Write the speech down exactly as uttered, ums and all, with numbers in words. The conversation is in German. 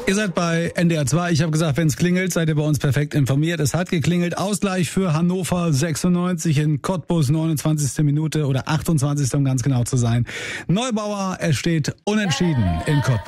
Ihr seid bei N D R zwei. Ich habe gesagt, wenn es klingelt, seid ihr bei uns perfekt informiert. Es hat geklingelt. Ausgleich für Hannover sechsundneunzig in Cottbus, neunundzwanzigste Minute oder achtundzwanzigste um ganz genau zu sein. Neubauer, es steht unentschieden in Cottbus.